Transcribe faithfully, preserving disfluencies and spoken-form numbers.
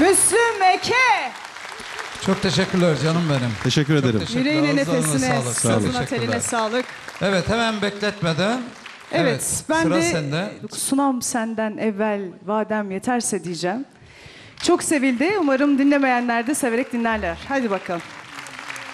Müslüm Eke. Çok teşekkürler canım benim. Teşekkür ederim. teşekkürler. Yüreğine, Ağızlarına nefesine, sağlık. sözüne, Teşekkürler. teline sağlık. Evet, hemen bekletmeden. Evet, ben sıra de sende. sunam senden evvel vadem yeterse diyeceğim. Çok sevildi. Umarım dinlemeyenler de severek dinlerler. Hadi bakalım.